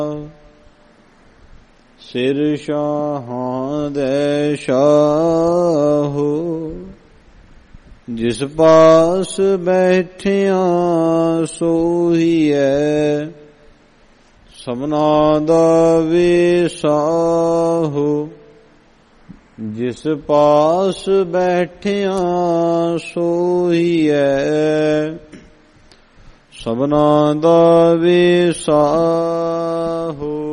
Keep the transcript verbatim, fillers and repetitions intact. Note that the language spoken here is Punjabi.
ਸਿਰ ਸ਼ਾਹਾਂ ਦੇ ਸ਼ਾਹੋ, ਜਿਸ ਪਾਸ ਬੈਠਿਆਂ ਸੋਹੀਐ, ਸਭਨਾ ਦਾ ਵਿਸਾਹੋ। ਜਿਸ ਪਾਸ ਬੈਠਿਆਂ ਸੋਹੀਐ, ਸਭਨਾ ਦਾ ਵਿਸਾਹੋ।